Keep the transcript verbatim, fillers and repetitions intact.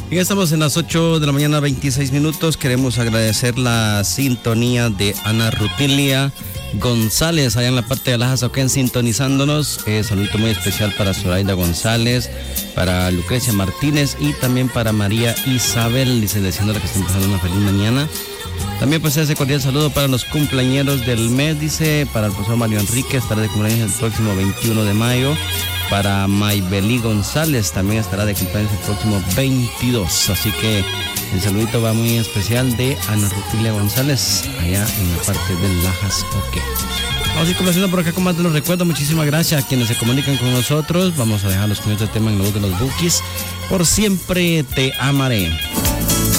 Ya estamos en las ocho de la mañana, veintiséis minutos. Queremos agradecer la sintonía de Ana Rutilia González, allá en la parte de Lajas, Oquén, sintonizándonos. Eh, saludo muy especial para Zoraida González, para Lucrecia Martínez y también para María Isabel, dice, deseándole que estén pasando una feliz mañana. También pues ese cordial saludo para los cumpleañeros del mes, dice, para el profesor Mario Enrique, estará de cumpleaños el próximo veintiuno de mayo. Para Maybelí González también estará de cumpleaños el próximo veintidós. Así que el saludito va muy especial de Ana Rutilia González, allá en la parte del Lajas Oquén. Vamos a ir conversando por acá con más de los recuerdos. Muchísimas gracias a quienes se comunican con nosotros. Vamos a dejarlos con este tema en la voz de los Bukis. Por siempre te amaré.